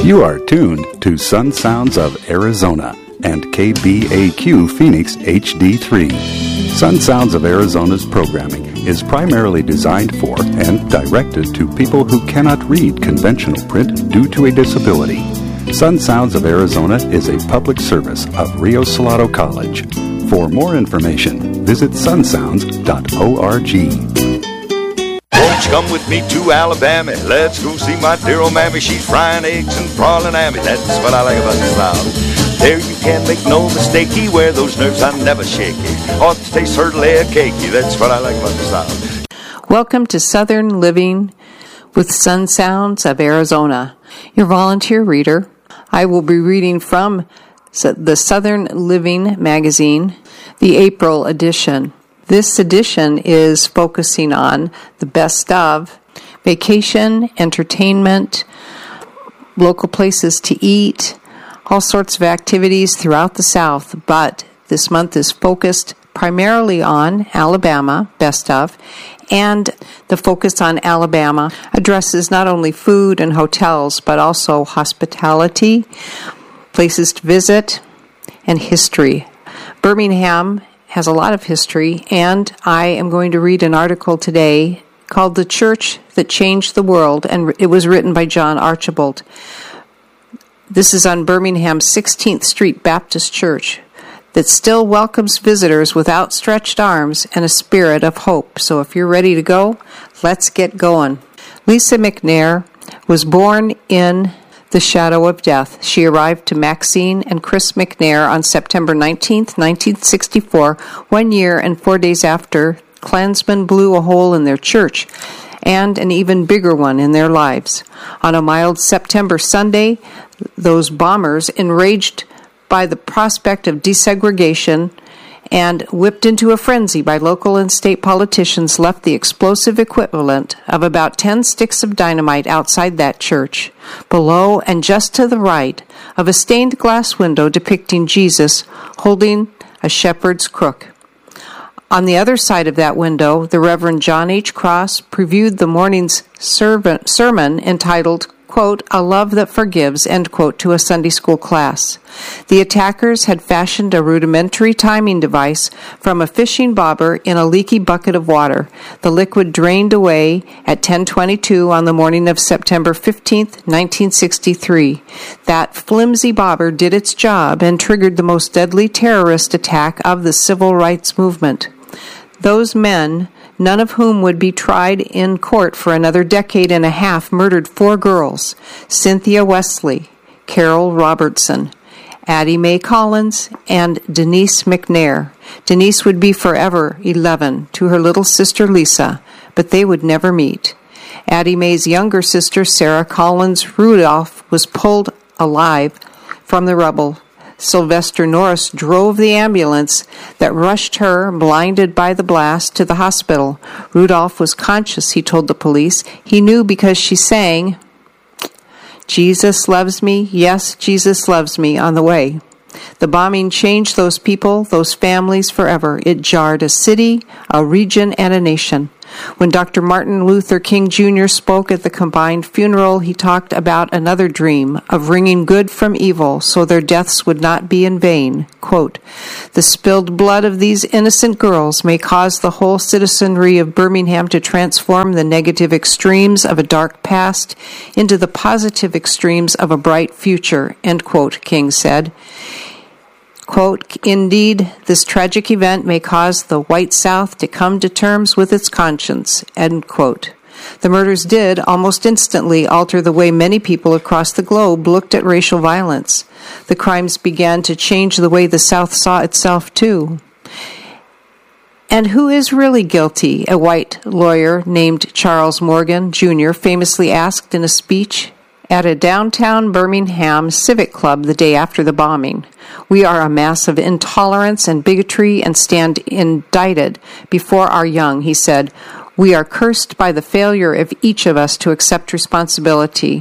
You are tuned to Sun Sounds of Arizona and KBAQ Phoenix HD3. Sun Sounds of Arizona's programming is primarily designed for and directed to people who cannot read conventional print due to a disability. Sun Sounds of Arizona is a public service of Rio Salado College. For more information, visit sunsounds.org. Won't you come with me to Alabama? Let's go see my dear old mammy. She's frying eggs and prawling at me. That's what I like about the South. There you can't make no mistake. Where those nerves I never shake. Ought to taste her layer cakey. That's what I like about the South. Welcome to Southern Living with Sun Sounds of Arizona. Your volunteer reader. I will be reading from the Southern Living magazine, the April edition. This edition is focusing on the best of vacation, entertainment, local places to eat, all sorts of activities throughout the South, but this month is focused primarily on Alabama, best of, and the focus on Alabama addresses not only food and hotels, but also hospitality, places to visit, and history. Birmingham has a lot of history, and I am going to read an article today called The Church That Changed the World, and it was written by John Archibald. This is on Birmingham's 16th Street Baptist Church that still welcomes visitors with outstretched arms and a spirit of hope. So if you're ready to go, let's get going. Lisa McNair was born in the shadow of death. She arrived to Maxine and Chris McNair on September 19, 1964, 1 year and 4 days after Klansmen blew a hole in their church, and an even bigger one in their lives. On a mild September Sunday, those bombers, enraged by the prospect of desegregation and whipped into a frenzy by local and state politicians, left the explosive equivalent of about 10 sticks of dynamite outside that church, below and just to the right of a stained glass window depicting Jesus holding a shepherd's crook. On the other side of that window, the Reverend John H. Cross previewed the morning's sermon entitled, quote, "A Love That Forgives," end quote, to a Sunday school class. The attackers had fashioned a rudimentary timing device from a fishing bobber in a leaky bucket of water. The liquid drained away at 10:22 on the morning of September 15th, 1963. That flimsy bobber did its job and triggered the most deadly terrorist attack of the civil rights movement. Those men, none of whom would be tried in court for another decade and a half, murdered 4 girls: Cynthia Wesley, Carol Robertson, Addie Mae Collins, and Denise McNair. Denise would be forever 11 to her little sister Lisa, but they would never meet. Addie Mae's younger sister, Sarah Collins Rudolph, was pulled alive from the rubble. Sylvester Norris drove the ambulance that rushed her, blinded by the blast, to the hospital. Rudolph was conscious, he told the police. He knew because she sang, "Jesus loves me, yes, Jesus loves me," on the way. The bombing changed those people, those families forever. It jarred a city, a region, and a nation. When Dr. Martin Luther King Jr. spoke at the combined funeral, he talked about another dream of wringing good from evil so their deaths would not be in vain. Quote, "The spilled blood of these innocent girls may cause the whole citizenry of Birmingham to transform the negative extremes of a dark past into the positive extremes of a bright future," end quote, King said. Quote, "Indeed, this tragic event may cause the white South to come to terms with its conscience," end quote. The murders did, almost instantly, alter the way many people across the globe looked at racial violence. The crimes began to change the way the South saw itself, too. And who is really guilty? A white lawyer named Charles Morgan, Jr., famously asked in a speech at a downtown Birmingham civic club the day after the bombing. "We are a mass of intolerance and bigotry and stand indicted before our young," he said. "We are cursed by the failure of each of us to accept responsibility."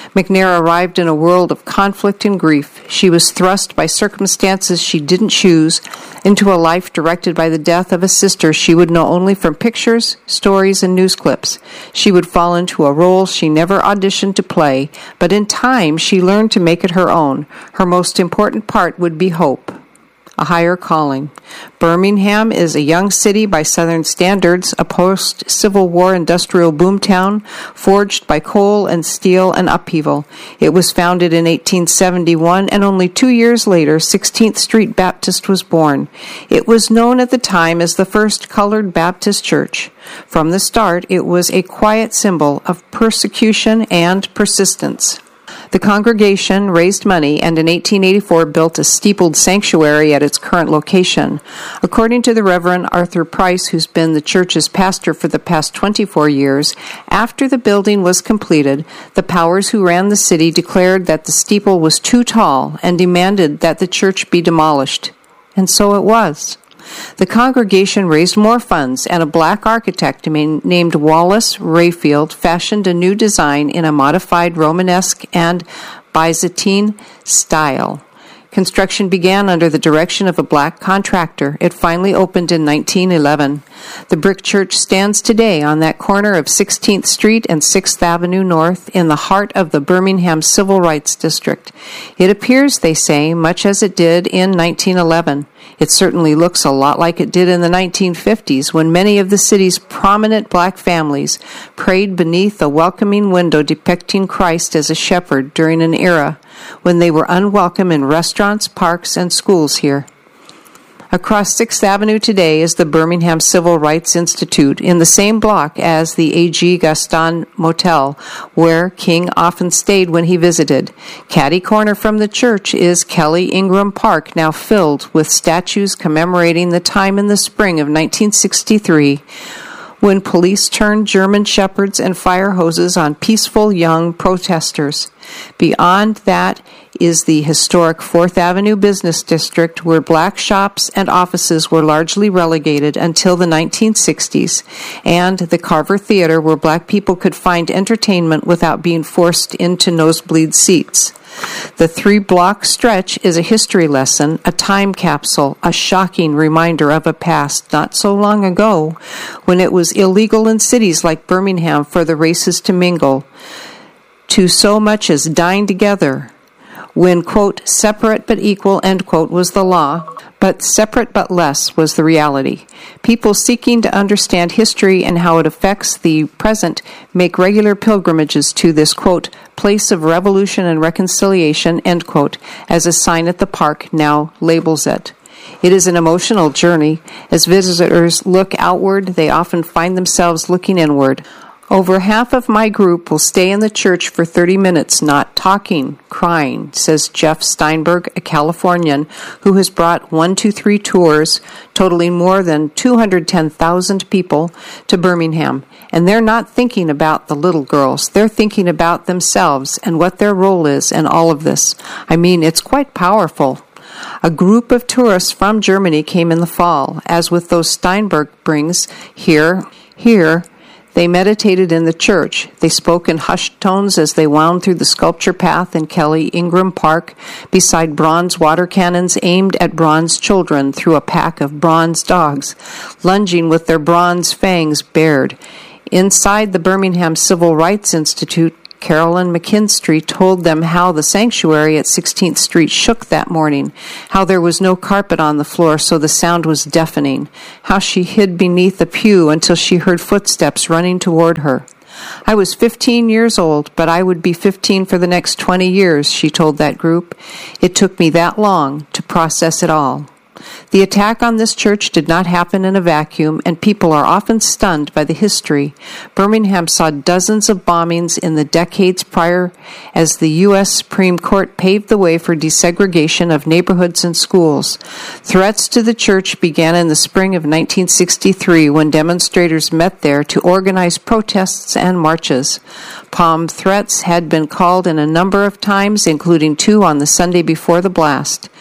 McNair arrived in a world of conflict and grief. She was thrust by circumstances she didn't choose into a life directed by the death of a sister she would know only from pictures, stories, and news clips. She would fall into a role she never auditioned to play, but in time she learned to make it her own. Her most important part would be hope. A higher calling. Birmingham is a young city by Southern standards, a post-Civil War industrial boomtown forged by coal and steel and upheaval. It was founded in 1871, and only 2 years later, 16th Street Baptist was born. It was known at the time as the first colored Baptist church. From the start, it was a quiet symbol of persecution and persistence. The congregation raised money and in 1884 built a steepled sanctuary at its current location. According to the Reverend Arthur Price, who's been the church's pastor for the past 24 years, after the building was completed, the powers who ran the city declared that the steeple was too tall and demanded that the church be demolished. And so it was. The congregation raised more funds, and a black architect named Wallace Rayfield fashioned a new design in a modified Romanesque and Byzantine style. Construction began under the direction of a black contractor. It finally opened in 1911. The brick church stands today on that corner of 16th Street and 6th Avenue North in the heart of the Birmingham Civil Rights District. It appears, they say, much as it did in 1911. It certainly looks a lot like it did in the 1950s when many of the city's prominent black families prayed beneath a welcoming window depicting Christ as a shepherd during an era when they were unwelcome in restaurants, parks, and schools here. Across 6th Avenue today is the Birmingham Civil Rights Institute in the same block as the A.G. Gaston Motel, where King often stayed when he visited. Catty corner from the church is Kelly Ingram Park, now filled with statues commemorating the time in the spring of 1963 when police turned German shepherds and fire hoses on peaceful young protesters. Beyond that is the historic 4th Avenue Business District, where black shops and offices were largely relegated until the 1960s, and the Carver Theater, where black people could find entertainment without being forced into nosebleed seats. The 3-block stretch is a history lesson, a time capsule, a shocking reminder of a past not so long ago when it was illegal in cities like Birmingham for the races to mingle, to so much as dine together, when, quote, separate but equal, end quote, was the law, but separate but less was the reality. People seeking to understand history and how it affects the present make regular pilgrimages to this, quote, place of revolution and reconciliation, end quote, as a sign at the park now labels it. It is an emotional journey. As visitors look outward, they often find themselves looking inward. Over half of my group will stay in the church for 30 minutes, not talking, crying, says Jeff Steinberg, a Californian who has brought 123 tours, totaling more than 210,000 people, to Birmingham. And they're not thinking about the little girls. They're thinking about themselves and what their role is in all of this. I mean, it's quite powerful. A group of tourists from Germany came in the fall. As with those Steinberg brings here, they meditated in the church. They spoke in hushed tones as they wound through the sculpture path in Kelly Ingram Park beside bronze water cannons aimed at bronze children through a pack of bronze dogs, lunging with their bronze fangs bared. Inside the Birmingham Civil Rights Institute, Carolyn McKinstry told them how the sanctuary at 16th Street shook that morning, how there was no carpet on the floor so the sound was deafening, how she hid beneath a pew until she heard footsteps running toward her. I was 15 years old, but I would be 15 for the next 20 years, she told that group. It took me that long to process it all. The attack on this church did not happen in a vacuum, and people are often stunned by the history. Birmingham saw dozens of bombings in the decades prior as the U.S. Supreme Court paved the way for desegregation of neighborhoods and schools. Threats to the church began in the spring of 1963 when demonstrators met there to organize protests and marches. Bomb threats had been called in a number of times, including 2 on the Sunday before the blast.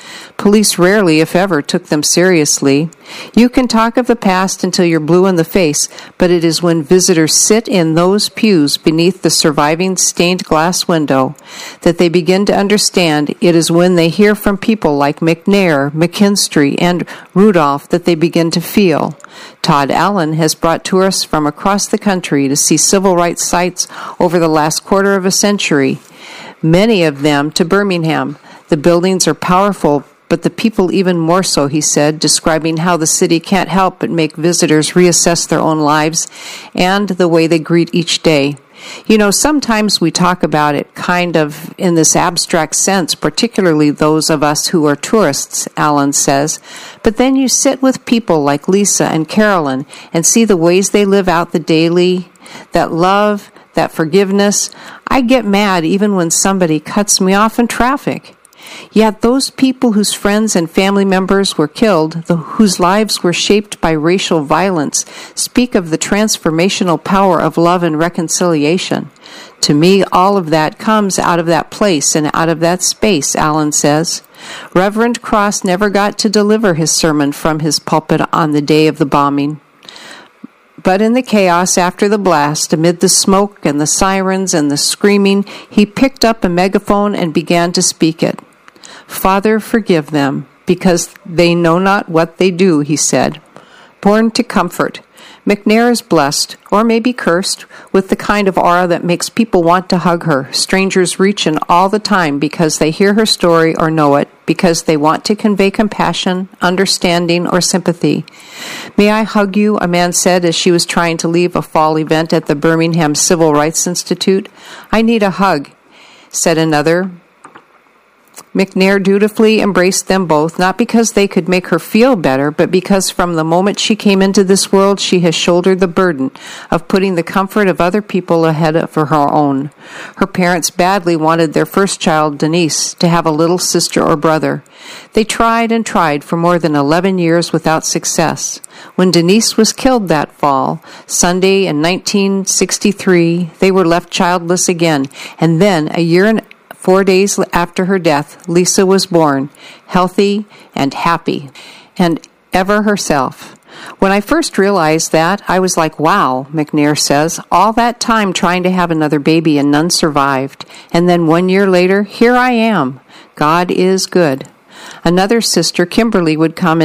Police rarely, if ever, took them seriously. You can talk of the past until you're blue in the face, but it is when visitors sit in those pews beneath the surviving stained glass window that they begin to understand. It is when they hear from people like McNair, McKinstry, and Rudolph that they begin to feel. Todd Allen has brought tourists from across the country to see civil rights sites over the last quarter of a century, many of them to Birmingham. The buildings are powerful, but the people even more so, he said, describing how the city can't help but make visitors reassess their own lives and the way they greet each day. You know, sometimes we talk about it kind of in this abstract sense, particularly those of us who are tourists, Allen says. But then you sit with people like Lisa and Carolyn and see the ways they live out the daily, that love, that forgiveness. I get mad even when somebody cuts me off in traffic. Yet those people whose friends and family members were killed, whose lives were shaped by racial violence, speak of the transformational power of love and reconciliation. To me, all of that comes out of that place and out of that space, Allen says. Reverend Cross never got to deliver his sermon from his pulpit on the day of the bombing. But in the chaos after the blast, amid the smoke and the sirens and the screaming, he picked up a megaphone and began to speak it. Father, forgive them, because they know not what they do, he said. Born to comfort, McNair is blessed, or maybe cursed, with the kind of aura that makes people want to hug her. Strangers reach in all the time because they hear her story or know it, because they want to convey compassion, understanding, or sympathy. May I hug you, a man said as she was trying to leave a fall event at the Birmingham Civil Rights Institute. I need a hug, said another. McNair dutifully embraced them both, not because they could make her feel better, but because from the moment she came into this world, she has shouldered the burden of putting the comfort of other people ahead of her own. Her parents badly wanted their first child, Denise, to have a little sister or brother. They tried and tried for more than 11 years without success. When Denise was killed that fall, Sunday in 1963, they were left childless again, and then a year and 4 days after her death, Lisa was born, healthy and happy, and ever herself. When I first realized that, I was like, wow, McNair says, all that time trying to have another baby and none survived. And then 1 year later, here I am. God is good. Another sister, Kimberly, would come in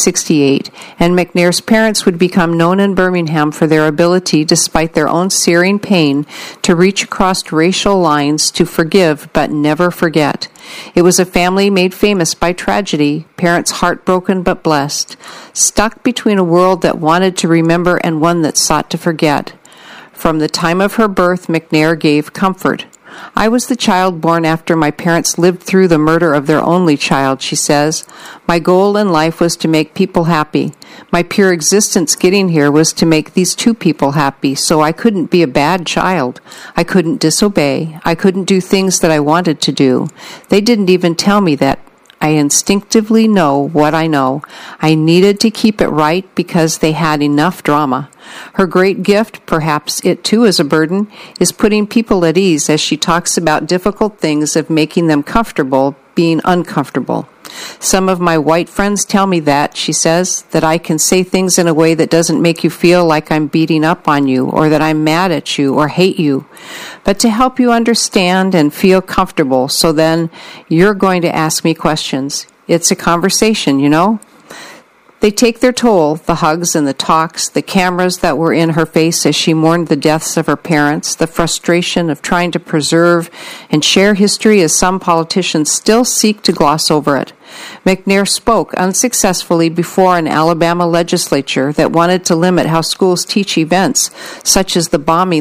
1968, and McNair's parents would become known in Birmingham for their ability, despite their own searing pain, to reach across racial lines to forgive but never forget. It was a family made famous by tragedy, parents heartbroken but blessed, stuck between a world that wanted to remember and one that sought to forget. From the time of her birth, McNair gave comfort. I was the child born after my parents lived through the murder of their only child, she says. My goal in life was to make people happy. My pure existence getting here was to make these two people happy, so I couldn't be a bad child. I couldn't disobey. I couldn't do things that I wanted to do. They didn't even tell me that. I instinctively know what I know. I needed to keep it right because they had enough drama. Her great gift, perhaps it too is a burden, is putting people at ease as she talks about difficult things of making them comfortable being uncomfortable. Some of my white friends tell me that, she says, that I can say things in a way that doesn't make you feel like I'm beating up on you or that I'm mad at you or hate you, but to help you understand and feel comfortable, so then you're going to ask me questions. It's a conversation, you know? They take their toll, the hugs and the talks, the cameras that were in her face as she mourned the deaths of her parents, the frustration of trying to preserve and share history as some politicians still seek to gloss over it. McNair spoke unsuccessfully before an Alabama legislature that wanted to limit how schools teach events, such as the bombing